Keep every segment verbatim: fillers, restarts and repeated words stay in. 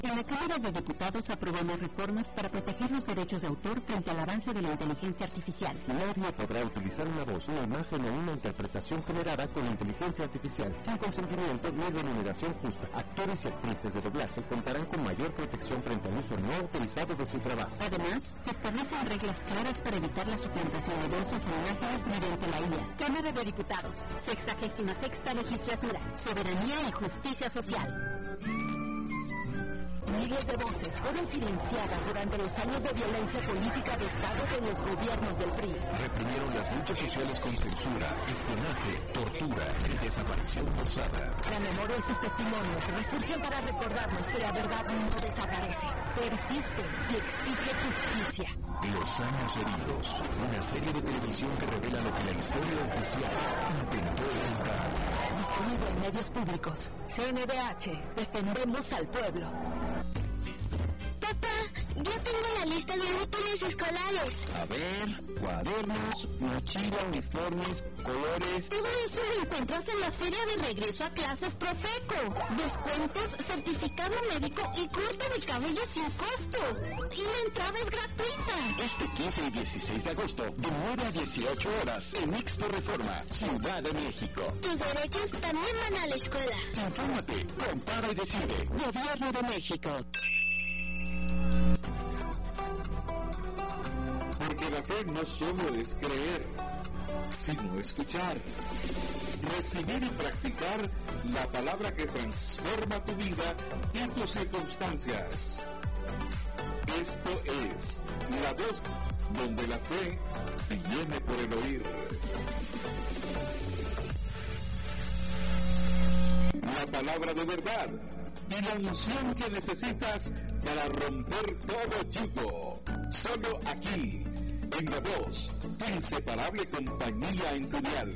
En la Cámara de Diputados aprobamos reformas para proteger los derechos de autor frente al avance de la inteligencia artificial. Nadie podrá utilizar una voz, una imagen o una interpretación generada con inteligencia artificial sin consentimiento ni remuneración justa. Actores y actrices de doblaje contarán con mayor protección frente al uso no autorizado de su trabajo. Además, se establecen reglas claras para evitar la suplantación de voces e imágenes mediante la I A. Cámara de Diputados, sexagésima sexta legislatura, soberanía y justicia social. Miles de voces fueron silenciadas durante los años de violencia política de Estado de los gobiernos del P R I. Reprimieron las luchas sociales con censura, espionaje, tortura y desaparición forzada. La memoria y sus testimonios resurgen para recordarnos que la verdad no desaparece, persiste y exige justicia. Los años heridos, una serie de televisión que revela lo que la historia oficial intentó ocultar. Disponible en medios públicos. C N D H, defendemos al pueblo. Papá, ya tengo la lista de útiles escolares. A ver, cuadernos, mochila, uniformes, colores. Todo eso lo encuentras en la feria de regreso a clases Profeco. Descuentos, certificado médico y corte de cabello sin costo. Y la entrada es gratuita. Este quince y dieciséis de agosto, de nueve a dieciocho horas, en Expo Reforma, Ciudad de México. Tus derechos también van a la escuela. Infórmate, compara y decide. Gobierno de México. Porque la fe no solo es creer, sino escuchar, recibir y practicar la palabra que transforma tu vida y tus circunstancias. Esto es La Voz, donde la fe viene por el oír. La palabra de verdad y la unción que necesitas para romper todo yugo. Solo aquí, en La Voz, tu inseparable compañía en tu dial.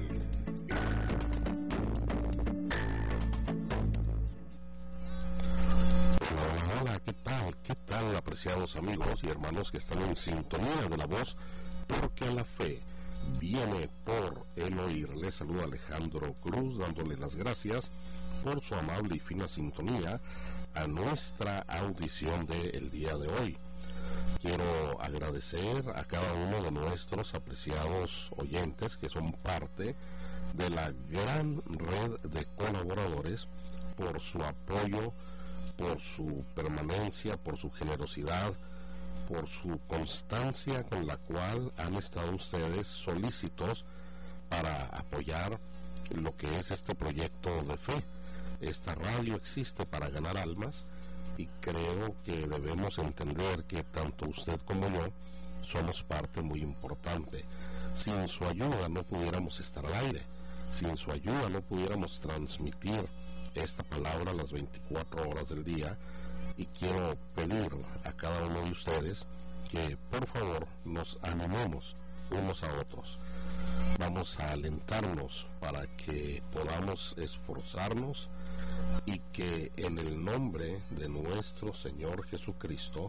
Hola, hola, ¿qué tal? ¿Qué tal, apreciados amigos y hermanos que están en sintonía de La Voz? Porque la fe viene por el oír. Les saluda Alejandro Cruz, dándole las gracias por su amable y fina sintonía a nuestra audición del día de hoy. Quiero agradecer a cada uno de nuestros apreciados oyentes que son parte de la gran red de colaboradores por su apoyo, por su permanencia, por su generosidad, por su constancia con la cual han estado ustedes solícitos para apoyar lo que es este proyecto de fe. Esta radio existe para ganar almas y creo que debemos entender que tanto usted como yo somos parte muy importante. Sin su ayuda no pudiéramos estar al aire, sin su ayuda no pudiéramos transmitir esta palabra las veinticuatro horas del día, y quiero pedir a cada uno de ustedes que por favor nos animemos unos a otros. Vamos a alentarnos para que podamos esforzarnos y que en el nombre de nuestro Señor Jesucristo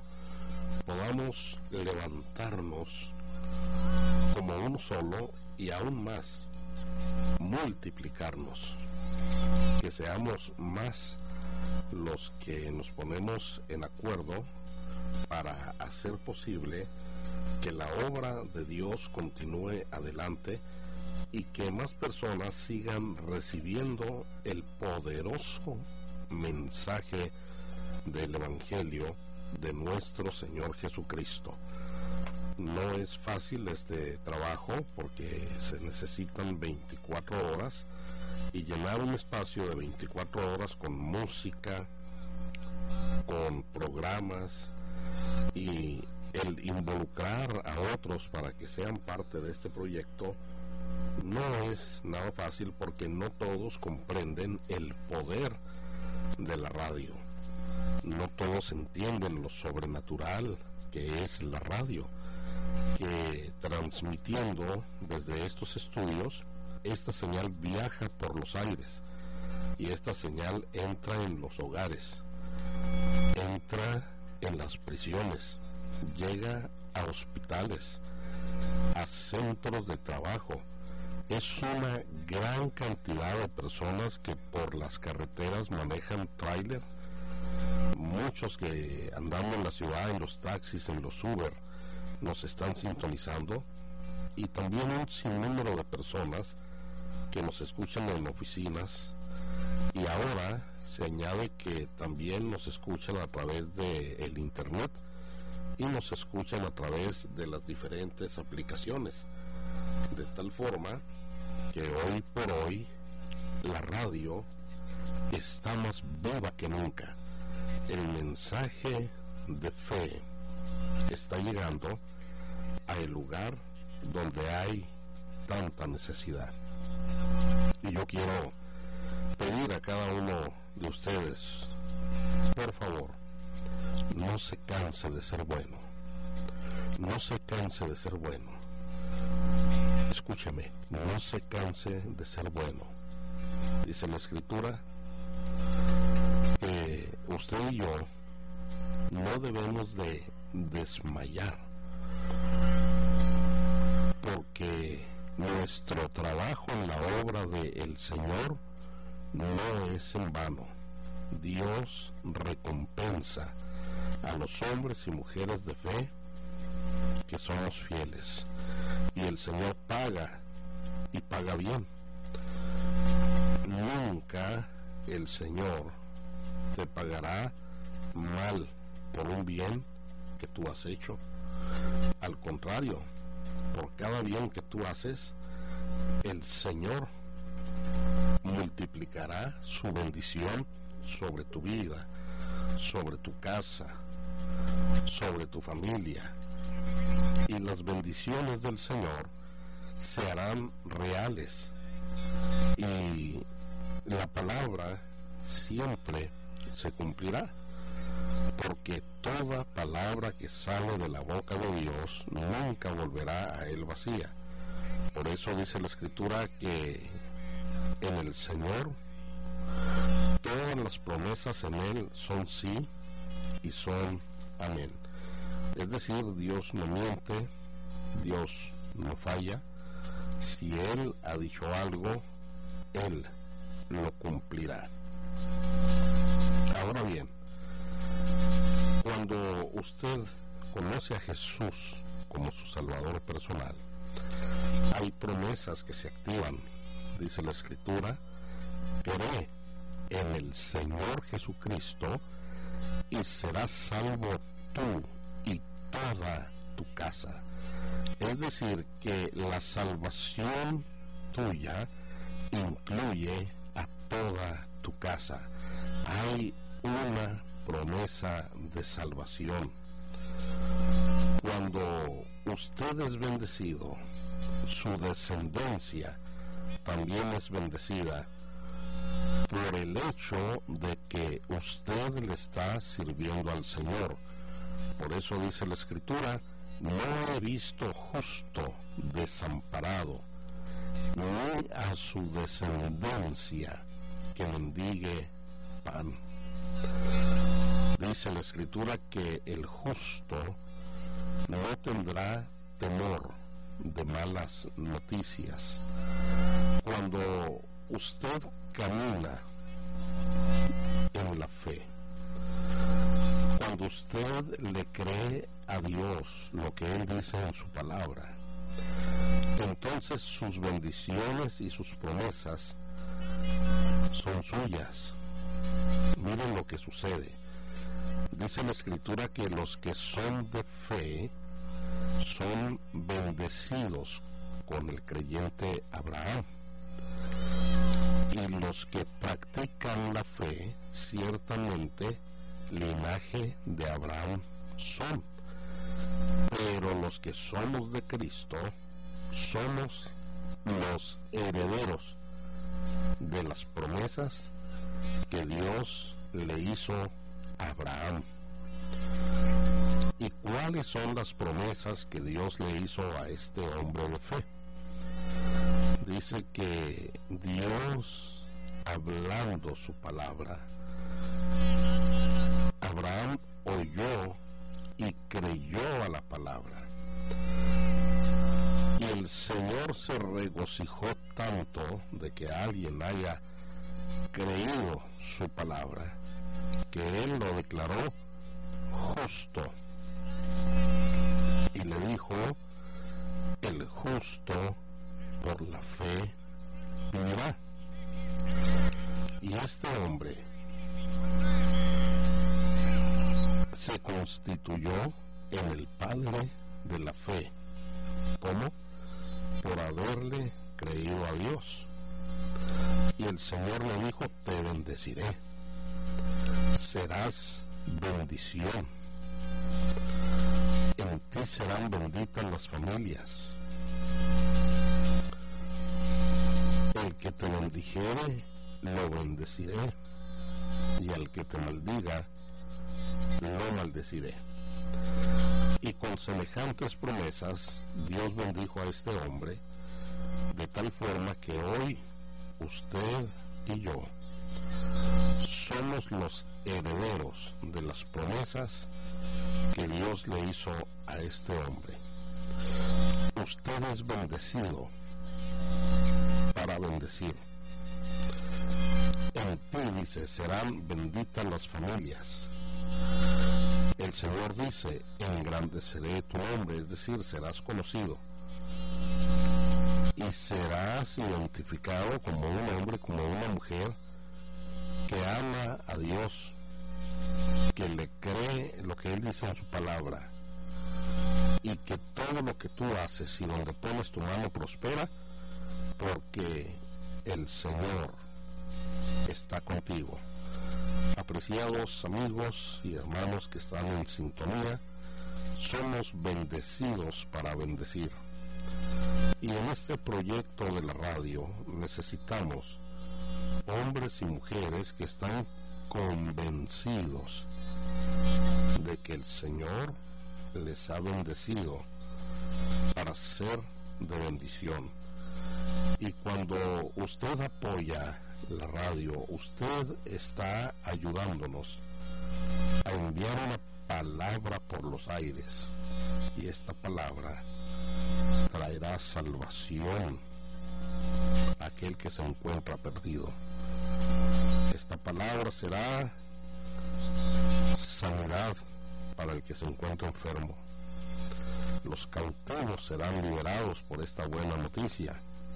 podamos levantarnos como uno solo y aún más multiplicarnos, que seamos más los que nos ponemos en acuerdo para hacer posible que la obra de Dios continúe adelante y que más personas sigan recibiendo el poderoso mensaje del Evangelio de nuestro Señor Jesucristo. No es fácil este trabajo porque se necesitan veinticuatro horas, y llenar un espacio de veinticuatro horas con música, con programas y el involucrar a otros para que sean parte de este proyecto no es nada fácil, porque no todos comprenden el poder de la radio, no todos entienden lo sobrenatural que es la radio, que transmitiendo desde estos estudios, esta señal viaja por los aires y esta señal entra en los hogares, entra en las prisiones, llega a hospitales, a centros de trabajo. Es una gran cantidad de personas que por las carreteras manejan tráiler Muchos que andamos en la ciudad, en los taxis, en los Uber, nos están sintonizando, y también un sinnúmero de personas que nos escuchan en oficinas, y ahora se añade que también nos escuchan a través de el internet y nos escuchan a través de las diferentes aplicaciones, de tal forma que hoy por hoy la radio está más viva que nunca. El mensaje de fe está llegando al lugar donde hay tanta necesidad. Y yo quiero pedir a cada uno de ustedes, por favor, no se canse de ser bueno. No se canse de ser bueno. Escúcheme, no se canse de ser bueno. Dice la Escritura que usted y yo no debemos de desmayar, porque nuestro trabajo en la obra del Señor no es en vano. Dios recompensa a los hombres y mujeres de fe que somos fieles, y el Señor paga, y paga bien. Nunca el Señor te pagará mal por un bien que tú has hecho. Al contrario, por cada bien que tú haces, el Señor multiplicará su bendición sobre tu vida, sobre tu casa, sobre tu familia, y las bendiciones del Señor se harán reales, y la palabra siempre se cumplirá, porque toda palabra que sale de la boca de Dios nunca volverá a él vacía. Por eso dice la Escritura que en el Señor todas las promesas en él son sí y son amén. Es decir, Dios no miente, Dios no falla. Si él ha dicho algo, él lo cumplirá. Ahora bien, cuando usted conoce a Jesús como su Salvador personal, hay promesas que se activan. Dice la Escritura: cree en el Señor Jesucristo y serás salvo tú y toda tu casa. Es decir, que la salvación tuya incluye a toda tu casa. Hay una promesa de salvación. Cuando usted es bendecido, su descendencia también es bendecida por el hecho de que usted le está sirviendo al Señor. Por eso dice la Escritura: no he visto justo desamparado, ni a su descendencia que mendigue pan. Dice la Escritura que el justo no tendrá temor de malas noticias. Cuando usted camina en la fe, cuando usted le cree a Dios lo que Él dice en su palabra, entonces sus bendiciones y sus promesas son suyas. Miren lo que sucede. Dice la Escritura que los que son de fe son bendecidos con el creyente Abraham, y los que practican la fe ciertamente linaje de Abraham son, pero los que somos de Cristo somos los herederos de las promesas que Dios le hizo a Abraham. ¿Y cuáles son las promesas que Dios le hizo a este hombre de fe? Dice que Dios, hablando su palabra, Abraham oyó y creyó a la palabra. Y el Señor se regocijó tanto de que alguien haya creído su palabra, que él lo declaró justo. Y le dijo, el justo por la fe vivirá. Y este hombre se constituyó en el padre de la fe. ¿Cómo? Por haberle creído a Dios. Y el Señor le dijo, te bendeciré, serás bendición, en ti serán benditas las familias. El que te bendijere, lo bendeciré, y al que te maldiga, lo maldeciré. Y con semejantes promesas, Dios bendijo a este hombre, de tal forma que hoy usted y yo somos los herederos de las promesas que Dios le hizo a este hombre. Usted es bendecido para bendecir. En ti, dice, serán benditas las familias. El Señor dice, engrandeceré tu nombre, es decir, serás conocido. Y serás identificado como un hombre, como una mujer que ama a Dios, que le cree lo que Él dice en su palabra, y que todo lo que tú haces y donde pones tu mano prospera, porque el Señor está contigo. Apreciados amigos y hermanos que están en sintonía, somos bendecidos para bendecir. Y en este proyecto de la radio necesitamos hombres y mujeres que están convencidos de que el Señor les ha bendecido para ser de bendición. Y cuando usted apoya la radio, usted está ayudándonos a enviar una palabra por los aires, y esta palabra traerá salvación a aquel que se encuentra perdido. Esta palabra será sanidad para el que se encuentra enfermo. Los cautivos serán liberados por esta buena noticia,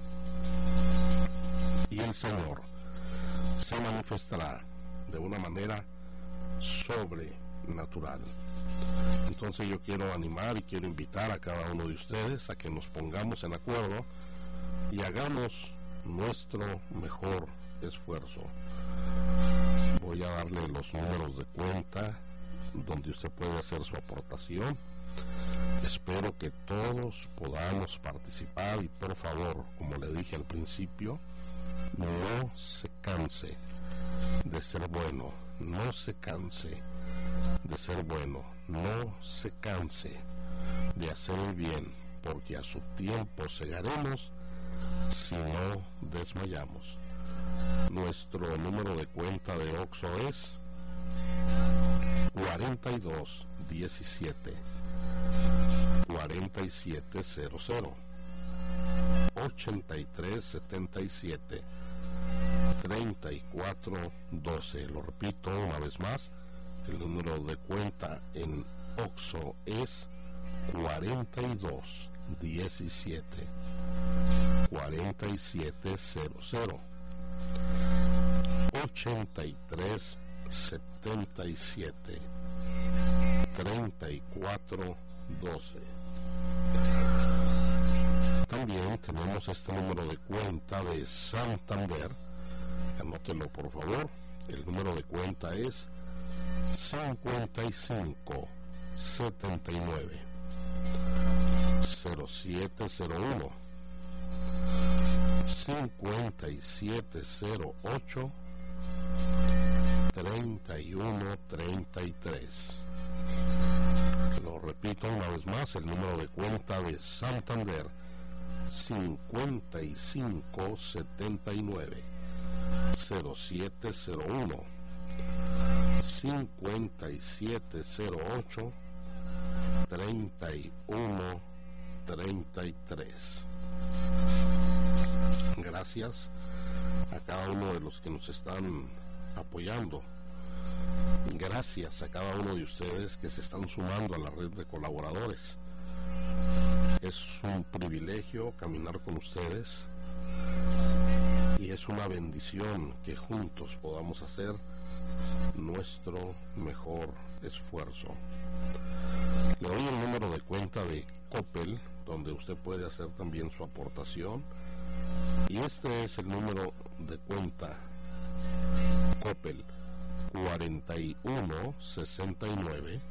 y el Señor se manifestará de una manera sobrenatural. Entonces yo quiero animar y quiero invitar a cada uno de ustedes a que nos pongamos en acuerdo y hagamos nuestro mejor esfuerzo. Voy a darle los números de cuenta donde usted puede hacer su aportación. Espero que todos podamos participar y, por favor, como le dije al principio, no se canse de ser bueno, no se canse de ser bueno, no se canse de hacer el bien, porque a su tiempo segaremos si no desmayamos. Nuestro número de cuenta de Oxxo es cuarenta y dos diecisiete cuarenta y siete cero cero ochenta y tres setenta y siete treinta y cuatro doce. Lo repito una vez más, el número de cuenta en Oxxo es cuarenta y dos diecisiete cuarenta y siete cero cero ochenta y tres setenta y siete treinta y cuatro doce. También tenemos este número de cuenta de Santander. Anótelo por favor. El número de cuenta es cincuenta y cinco setenta y nueve cero siete cero uno cincuenta y siete cero ocho treinta y uno treinta y tres. Lo repito una vez más, el número de cuenta de Santander, cincuenta y cinco setenta y nueve cero siete cero uno cincuenta y siete cero ocho treinta y uno treinta y tres. Gracias a cada uno de los que nos están apoyando Gracias a cada uno de ustedes que se están sumando a la red de colaboradores. Es un privilegio caminar con ustedes y es una bendición que juntos podamos hacer nuestro mejor esfuerzo. Le doy el número de cuenta de Coppel, donde usted puede hacer también su aportación, y este es el número de cuenta Coppel: cuarenta y uno sesenta y nueve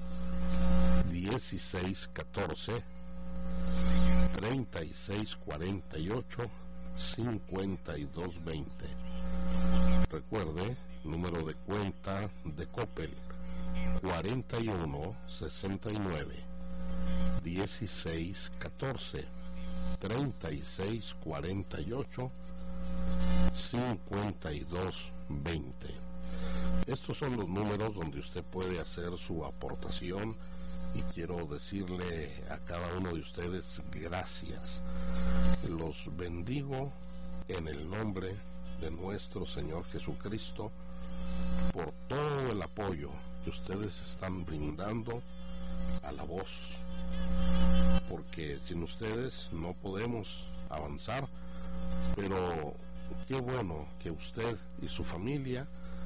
dieciséis catorce treinta y seis cuarenta y ocho cincuenta y dos veinte. Recuerde, número de cuenta de Coppel: cuarenta y uno sesenta y nueve dieciséis catorce treinta y seis cuarenta y ocho cincuenta y dos veinte. Estos son los números donde usted puede hacer su aportación, y quiero decirle a cada uno de ustedes gracias. Los bendigo en el nombre de nuestro Señor Jesucristo por todo el apoyo que ustedes están brindando a la voz, porque sin ustedes no podemos avanzar. Pero qué bueno que usted y su familia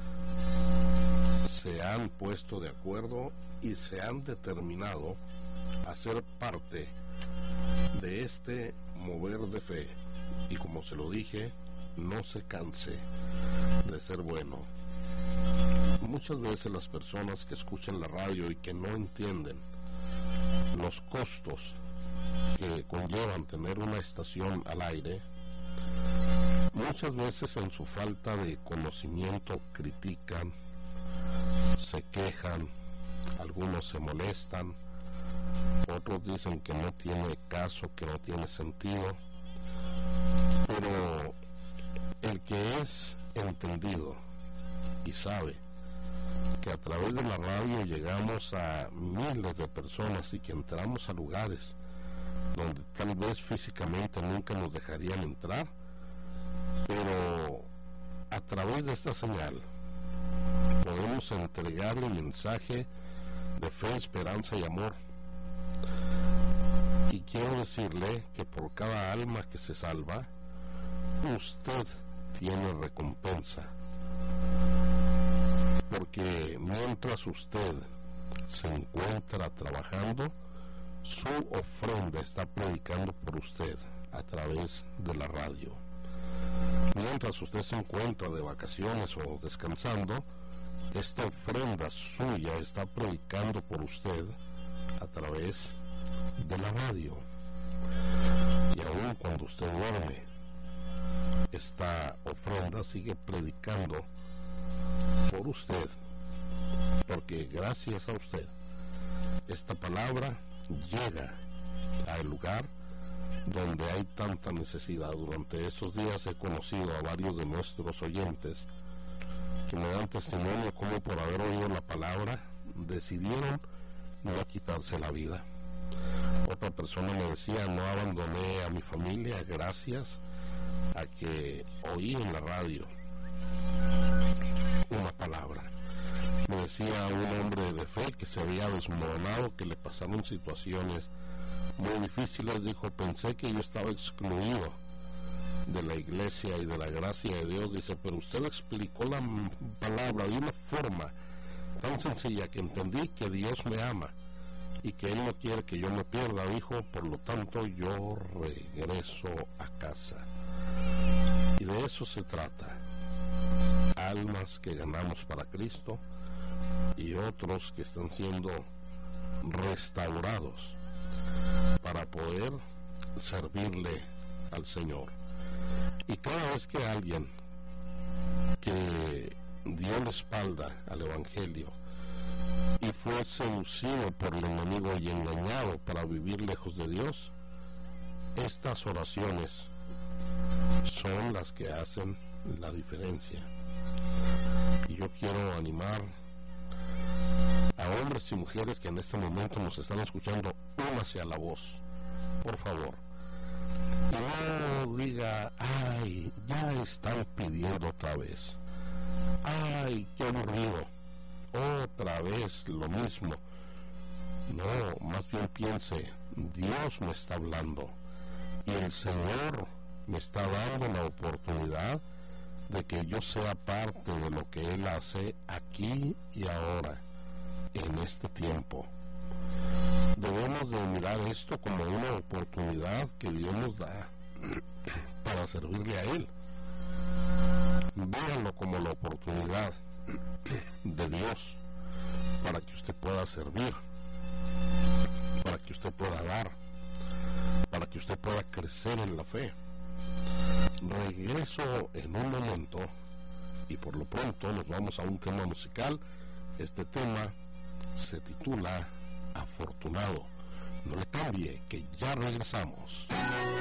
se han puesto de acuerdo y se han determinado a ser parte de este mover de fe, y como se lo dije, no se canse de ser bueno. Muchas veces las personas que escuchan la radio y que no entienden los costos que conllevan tener una estación al aire, muchas veces en su falta de conocimiento critican, se quejan, algunos se molestan, otros dicen que no tiene caso, que no tiene sentido. Pero el que es entendido y sabe que a través de la radio llegamos a miles de personas y que entramos a lugares donde tal vez físicamente nunca nos dejarían entrar, pero a través de esta señal podemos entregarle un mensaje de fe, esperanza y amor. Y quiero decirle que por cada alma que se salva, usted tiene recompensa, porque mientras usted se encuentra trabajando, su ofrenda está predicando por usted a través de la radio. Mientras usted se encuentra de vacaciones o descansando, esta ofrenda suya está predicando por usted a través de la radio. Y aún cuando usted duerme, esta ofrenda sigue predicando por usted, porque gracias a usted esta palabra llega al lugar donde hay tanta necesidad. Durante estos días he conocido a varios de nuestros oyentes que me dan testimonio como por haber oído la palabra decidieron no quitarse la vida. Otra persona me decía: no abandoné a mi familia gracias a que oí en la radio una palabra. Me decía un hombre de fe que se había desmoronado, que le pasaron situaciones muy difíciles. Dijo: pensé que yo estaba excluido de la iglesia y de la gracia de Dios. Dice: pero usted explicó la palabra de una forma tan sencilla que entendí que Dios me ama y que Él no quiere que yo me pierda. Dijo: por lo tanto yo regreso a casa. Y de eso se trata: almas que ganamos para Cristo y otros que están siendo restaurados para poder servirle al Señor. Y cada vez que alguien que dio la espalda al Evangelio y fue seducido por el enemigo y engañado para vivir lejos de Dios, estas oraciones son las que hacen la diferencia. Y yo quiero animar a hombres y mujeres que en este momento nos están escuchando: únase a la voz, por favor. Y no diga: ay, ya están pidiendo otra vez, ay, qué aburrido. otra vez lo mismo. No, más bien piense, Dios me está hablando y el Señor me está dando la oportunidad de que yo sea parte de lo que Él hace aquí y ahora, en este tiempo. Debemos de mirar esto como una oportunidad que Dios nos da para servirle a Él. Véanlo como la oportunidad de Dios para que usted pueda servir, para que usted pueda dar, para que usted pueda crecer en la fe. Regreso en un momento y por lo pronto nos vamos a un tema musical. Este tema se titula Afortunado. No le cambie, que ya regresamos.